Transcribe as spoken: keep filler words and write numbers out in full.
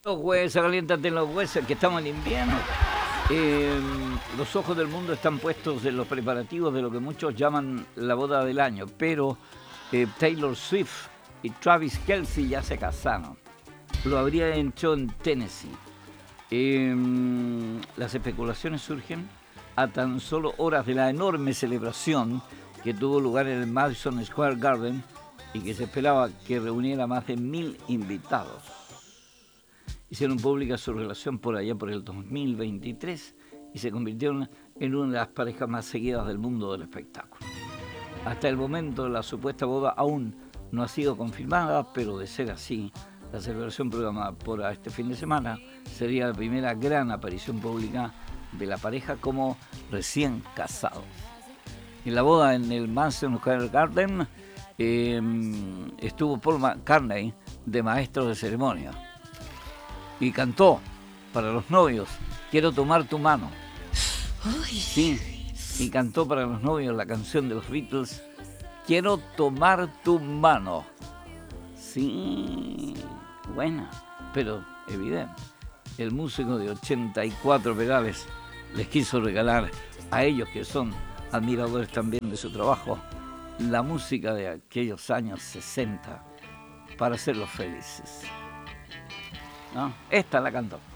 Los huesos, caliéntate los huesos, que estamos en invierno. Eh, los ojos del mundo están puestos en los preparativos de lo que muchos llaman la boda del año, pero eh, Taylor Swift y Travis Kelce ya se casaron. Lo habría hecho en Tennessee. Eh, las especulaciones surgen a tan solo horas de la enorme celebración que tuvo lugar en el Madison Square Garden y que se esperaba que reuniera más de mil invitados. Hicieron pública su relación por allá por el dos mil veintitrés y se convirtieron en una de las parejas más seguidas del mundo del espectáculo. Hasta el momento la supuesta boda aún no ha sido confirmada, pero de ser así, la celebración programada por este fin de semana sería la primera gran aparición pública de la pareja como recién casados. En la boda en el Madison Square Garden eh, estuvo Paul McCartney de maestro de ceremonia y cantó para los novios Quiero tomar tu mano. Sí, y cantó para los novios la canción de los Beatles Quiero tomar tu mano. Sí, buena, pero evidente. El músico de ochenta y cuatro pedales les quiso regalar a ellos, que son admiradores también de su trabajo, la música de aquellos años sesenta para hacerlos felices. ¿No? Esta la cantó.